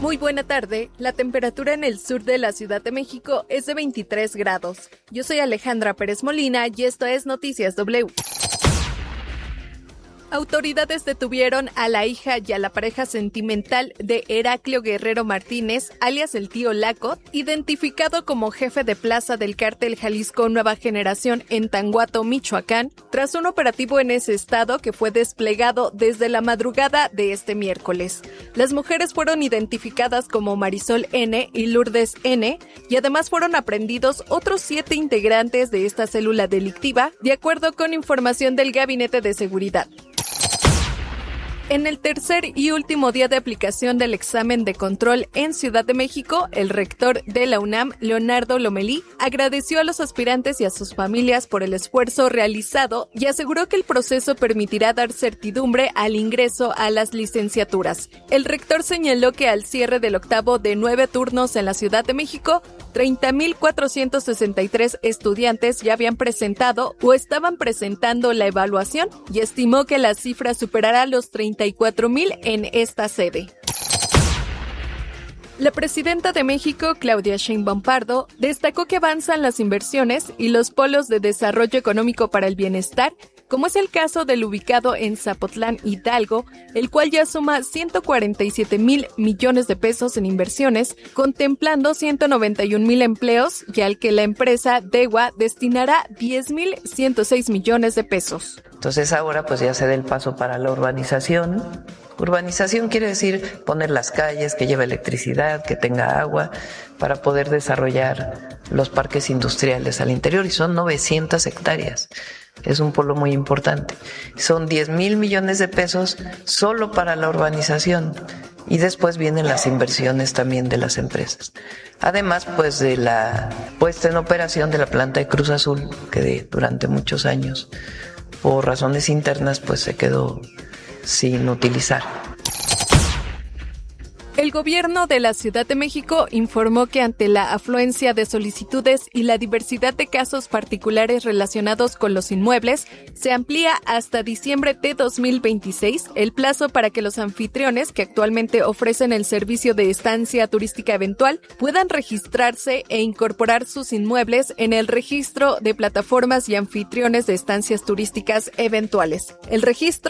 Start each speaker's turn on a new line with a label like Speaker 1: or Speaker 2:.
Speaker 1: Muy buena tarde. La temperatura en el sur de la Ciudad de México es de 23 grados. Yo soy Alejandra Pérez Molina y esto es Noticias W. Autoridades detuvieron a la hija y a la pareja sentimental de Heraclio Guerrero Martínez, alias el tío Laco, identificado como jefe de plaza del cártel Jalisco Nueva Generación en Tanguato, Michoacán, tras un operativo en ese estado que fue desplegado desde la madrugada de este miércoles. Las mujeres fueron identificadas como Marisol N. y Lourdes N., y además fueron aprehendidos otros 7 integrantes de esta célula delictiva, de acuerdo con información del Gabinete de Seguridad. En el tercer y último día de aplicación del examen de control en Ciudad de México, el rector de la UNAM, Leonardo Lomelí, agradeció a los aspirantes y a sus familias por el esfuerzo realizado y aseguró que el proceso permitirá dar certidumbre al ingreso a las licenciaturas. El rector señaló que al cierre del octavo de 9 turnos en la Ciudad de México, 30,463 estudiantes ya habían presentado o estaban presentando la evaluación y estimó que la cifra superará los 34,000 en esta sede. La presidenta de México, Claudia Sheinbaum Pardo, destacó que avanzan las inversiones y los polos de desarrollo económico para el bienestar, como es el caso del ubicado en Zapotlán, Hidalgo, el cual ya suma 147,000 millones de pesos en inversiones, contemplando 191,000 empleos y al que la empresa Dewa destinará 10,106 millones de pesos.
Speaker 2: Entonces ahora pues ya se da el paso para la urbanización. Urbanización quiere decir poner las calles, que lleve electricidad, que tenga agua, para poder desarrollar los parques industriales al interior, y son 900 hectáreas. Es un polo muy importante. Son 10,000 millones de pesos solo para la urbanización, y después vienen las inversiones también de las empresas. Además, pues de la puesta en operación de la planta de Cruz Azul, que durante muchos años, por razones internas, pues se quedó sin utilizar.
Speaker 1: El gobierno de la Ciudad de México informó que ante la afluencia de solicitudes y la diversidad de casos particulares relacionados con los inmuebles, se amplía hasta diciembre de 2026 el plazo para que los anfitriones que actualmente ofrecen el servicio de estancia turística eventual puedan registrarse e incorporar sus inmuebles en el registro de plataformas y anfitriones de estancias turísticas eventuales. El registro